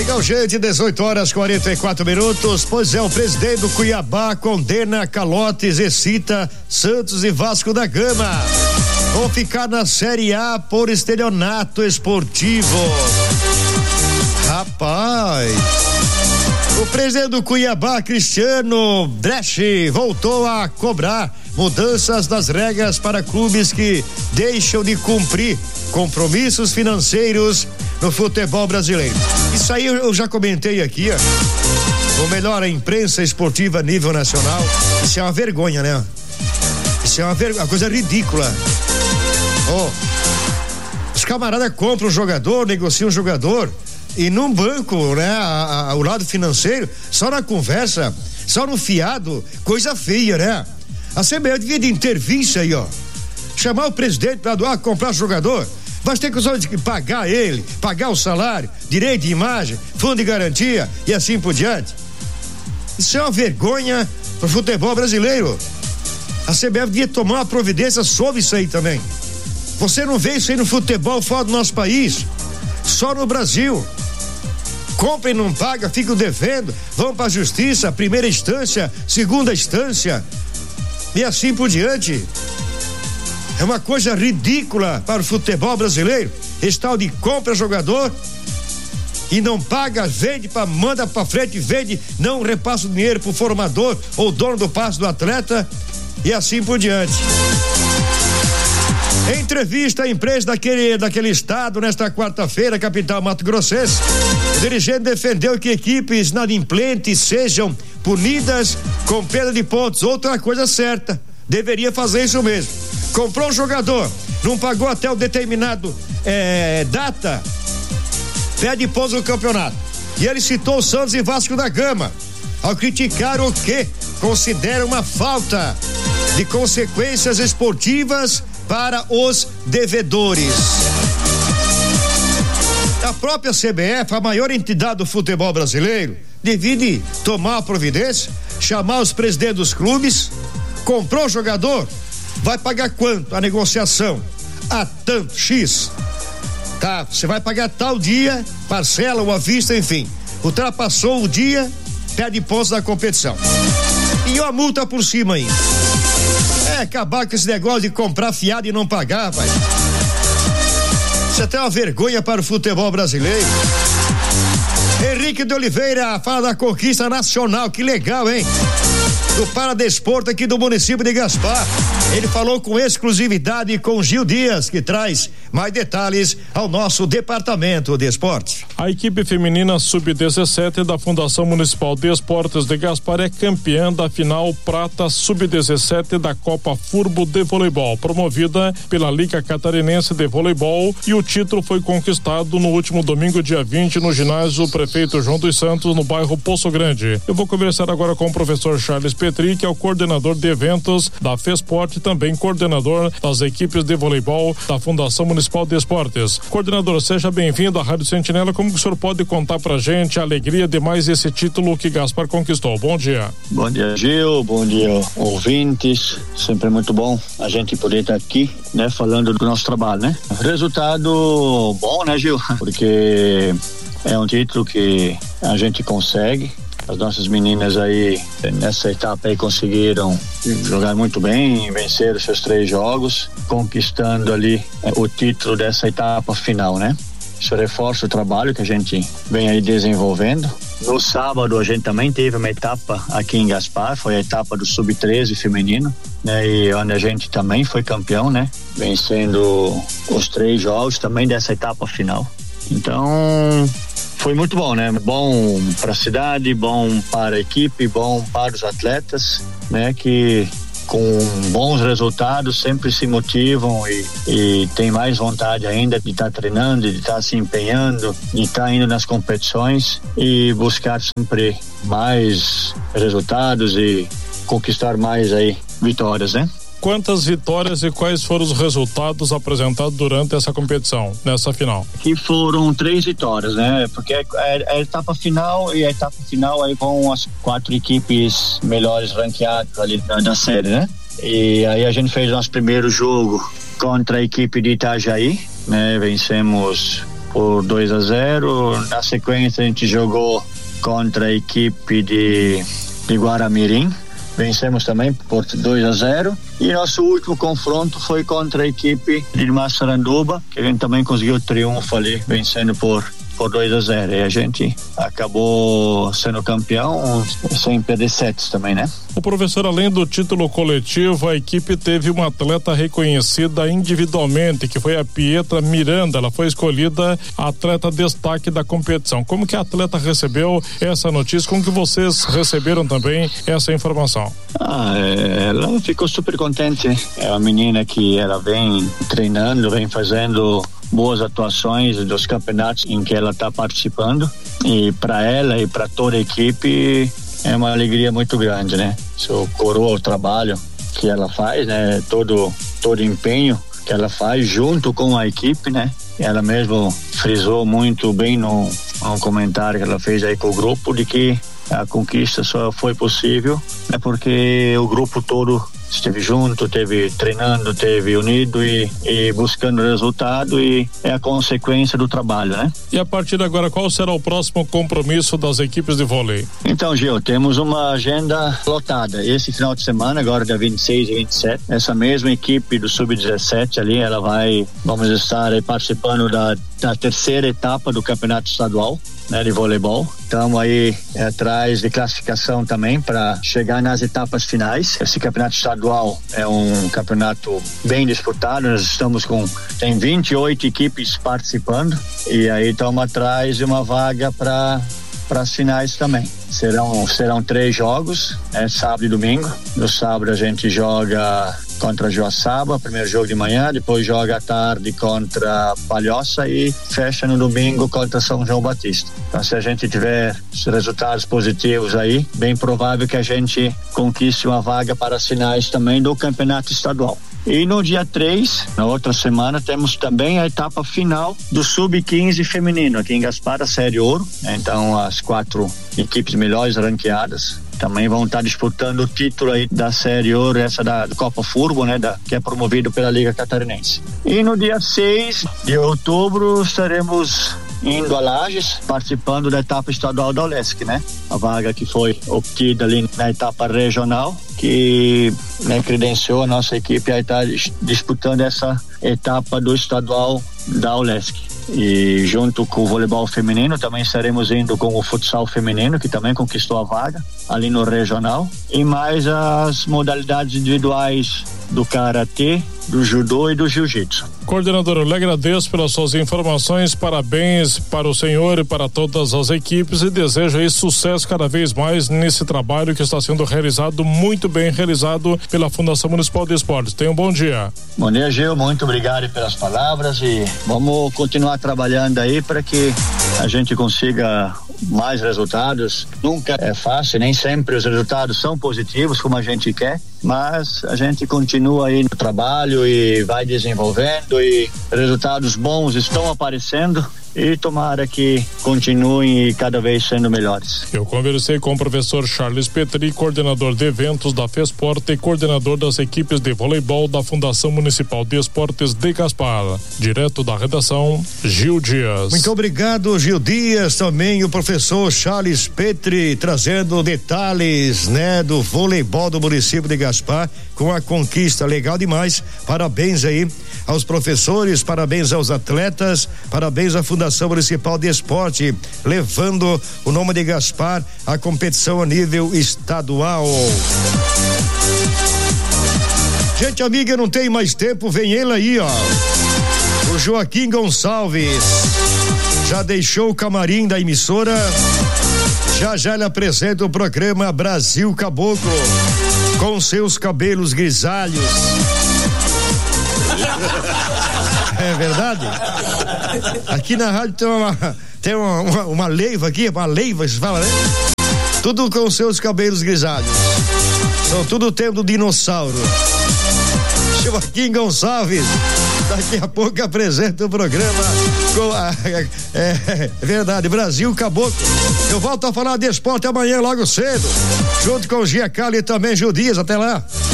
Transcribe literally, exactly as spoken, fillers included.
Legal, gente, dezoito horas e quarenta e quatro minutos. Pois é, o presidente do Cuiabá condena calotes e cita Santos e Vasco da Gama. Vão ficar na Série A por estelionato esportivo. Rapaz, o presidente do Cuiabá, Cristiano Dresch, voltou a cobrar mudanças das regras para clubes que deixam de cumprir compromissos financeiros no futebol brasileiro. Isso aí eu já comentei aqui, ó. O melhor, a imprensa esportiva a nível nacional. Isso é uma vergonha, né? Isso é uma, ver... uma coisa ridícula. Oh, os camaradas compram um jogador, negociam um jogador e num banco, né? A, a, o lado financeiro, só na conversa, só no fiado, coisa feia, né? A C B F devia de intervir isso aí, ó. Chamar o presidente para doar, comprar jogador. Mas tem que pagar ele, pagar o salário, direito de imagem, fundo de garantia e assim por diante. Isso é uma vergonha pro futebol brasileiro. A C B F devia tomar uma providência sobre isso aí também. Você não vê isso aí no futebol fora do nosso país, só no Brasil. Compra e não paga, ficam devendo, vão para a justiça, primeira instância, segunda instância e assim por diante. É uma coisa ridícula para o futebol brasileiro. Esse tal de compra jogador e não paga, vende, pra, manda para frente, vende, não repassa o dinheiro pro formador ou dono do passe do atleta e assim por diante. Em entrevista à imprensa daquele, daquele estado, nesta quarta-feira, capital Mato Grossense, o dirigente defendeu que equipes inadimplentes sejam punidas com perda de pontos. Outra coisa certa, deveria fazer isso mesmo. Comprou um jogador, não pagou até o determinado é, data, pede pouso no campeonato. E ele citou o Santos e Vasco da Gama, ao criticar o que considera uma falta de consequências esportivas para os devedores. A própria C B F, a maior entidade do futebol brasileiro, devia tomar a providência, chamar os presidentes dos clubes, comprou o jogador, vai pagar quanto a negociação? A tanto, X. Tá, você vai pagar tal dia, parcela ou à vista, enfim. Ultrapassou o dia, perde pontos da competição. E uma multa por cima aí. É, acabar com esse negócio de comprar fiado e não pagar, rapaz. Isso é até uma vergonha para o futebol brasileiro. Henrique de Oliveira fala da conquista nacional, que legal, hein? Do Paradesporto aqui do município de Gaspar. Ele falou com exclusividade com Gil Dias, que traz mais detalhes ao nosso departamento de esporte. A equipe feminina sub dezessete da Fundação Municipal de Esportes de Gaspar é campeã da final prata sub dezessete da Copa Furbo de Voleibol, promovida pela Liga Catarinense de Voleibol, e o título foi conquistado no último domingo, dia vinte, no ginásio Prefeito João dos Santos, no bairro Poço Grande. Eu vou conversar agora com o professor Charles Petri, que é o coordenador de eventos da FESPORT, também coordenador das equipes de voleibol da Fundação Municipal de Esportes. Coordenador, seja bem-vindo à Rádio Sentinela. Como que o senhor pode contar pra gente a alegria de mais esse título que Gaspar conquistou? Bom dia. Bom dia, Gil. Bom dia, ouvintes. Sempre muito bom a gente poder estar aqui, né, falando do nosso trabalho, né? Resultado bom, né, Gil? Porque é um título que a gente consegue. As nossas meninas aí nessa etapa aí conseguiram jogar muito bem, vencer os seus três jogos, conquistando ali é, o título dessa etapa final, né? Isso reforça o trabalho que a gente vem aí desenvolvendo. No sábado a gente também teve uma etapa aqui em Gaspar, foi a etapa do sub treze feminino, né? E onde a gente também foi campeão, né? Vencendo os três jogos também dessa etapa final. Então, foi muito bom, né? Bom para a cidade, bom para a equipe, bom para os atletas, né? Que com bons resultados sempre se motivam e, e tem mais vontade ainda de estar tá treinando, de estar tá se empenhando, de estar tá indo nas competições e buscar sempre mais resultados e conquistar mais aí vitórias, né? Quantas vitórias e quais foram os resultados apresentados durante essa competição, nessa final? Que foram três vitórias, né? Porque é, é a etapa final, e a etapa final aí com as quatro equipes melhores ranqueadas ali da, da série, né? E aí a gente fez nosso primeiro jogo contra a equipe de Itajaí, né? Vencemos por dois a zero. Na sequência a gente jogou contra a equipe de, de Guaramirim, vencemos também por dois a zero. E nosso último confronto foi contra a equipe de Massaranduba, que a gente também conseguiu triunfo ali, vencendo por por dois a zero, e a gente acabou sendo campeão sem perder sets também, né? O professor, além do título coletivo, a equipe teve uma atleta reconhecida individualmente, que foi a Pietra Miranda. Ela foi escolhida a atleta destaque da competição. Como que a atleta recebeu essa notícia? Como que vocês receberam também essa informação? Ah, é, ela ficou super contente. É uma menina que ela vem treinando, vem fazendo boas atuações dos campeonatos em que ela está participando, e para ela e para toda a equipe é uma alegria muito grande, né? Isso coroa o trabalho que ela faz, né? Todo todo empenho que ela faz junto com a equipe, né? Ela mesmo frisou muito bem no, no comentário que ela fez aí com o grupo, de que a conquista só foi possível, né? Porque o grupo todo esteve junto, teve treinando, teve unido e, e buscando resultado, e é a consequência do trabalho, né? E a partir de agora, qual será o próximo compromisso das equipes de vôlei? Então, Gil, temos uma agenda lotada. Esse final de semana, agora dia vinte e seis e vinte e sete, essa mesma equipe do sub dezessete ali, ela vai, vamos estar aí participando da, da terceira etapa do campeonato estadual, né, de voleibol. Estamos aí é, atrás de classificação também para chegar nas etapas finais. Esse campeonato estadual é um campeonato bem disputado. Nós estamos com, tem vinte e oito equipes participando, e aí estamos atrás de uma vaga para para as finais também. Serão, serão três jogos, é, sábado e domingo. No sábado a gente joga contra Joaçaba, primeiro jogo de manhã, depois joga à tarde contra Palhoça e fecha no domingo contra São João Batista. Então, se a gente tiver resultados positivos aí, bem provável que a gente conquiste uma vaga para as finais também do campeonato estadual. E no dia três, na outra semana, temos também a etapa final do sub quinze feminino aqui em Gaspar, a Série Ouro. Então, as quatro equipes melhores ranqueadas também vão estar disputando o título aí da Série Ouro, essa da Copa Furbo, né, da, que é promovido pela Liga Catarinense. E no dia seis de outubro estaremos indo a Lages, participando da etapa estadual da Olesc, né? A vaga que foi obtida ali na etapa regional, que, né, credenciou a nossa equipe a estar disputando essa etapa do estadual da Olesc. E junto com o voleibol feminino também estaremos indo com o futsal feminino, que também conquistou a vaga ali no regional, e mais as modalidades individuais do karatê, do judô e do jiu-jitsu. Coordenador, eu lhe agradeço pelas suas informações, parabéns para o senhor e para todas as equipes, e desejo aí sucesso cada vez mais nesse trabalho que está sendo realizado, muito bem realizado pela Fundação Municipal de Esportes. Tenha um bom dia. Bom dia, Gil, muito obrigado pelas palavras, e vamos continuar trabalhando aí para que a gente consiga mais resultados. Nunca é fácil, nem sempre os resultados são positivos como a gente quer, mas a gente continua aí no trabalho e vai desenvolvendo, e resultados bons estão aparecendo, e tomara que continuem cada vez sendo melhores. Eu conversei com o professor Charles Petri, coordenador de eventos da FESPORT e coordenador das equipes de voleibol da Fundação Municipal de Esportes de Gaspar. Direto da redação, Gil Dias. Muito obrigado, Gil Dias. Também o professor Charles Petri trazendo detalhes, né, do voleibol do município de Gaspar, com a conquista. Legal demais. Parabéns aí aos professores, parabéns aos atletas, parabéns à Fundação Municipal de Esporte, levando o nome de Gaspar à competição a nível estadual. Gente amiga, não tem mais tempo, vem ele aí, ó. O Joaquim Gonçalves já deixou o camarim da emissora. Já já ele apresenta o programa Brasil Caboclo, com seus cabelos grisalhos. É verdade? Aqui na rádio tem uma, tem uma, uma, uma leiva aqui, uma leiva, se fala, né? Tudo com seus cabelos grisalhos. São tudo tempo do dinossauro. Joaquim Gonçalves, daqui a pouco apresenta o programa com a, é, é verdade, Brasil Caboclo. Eu volto a falar de esporte amanhã logo cedo, junto com o Gia Cali e também Gil Dias. Até lá.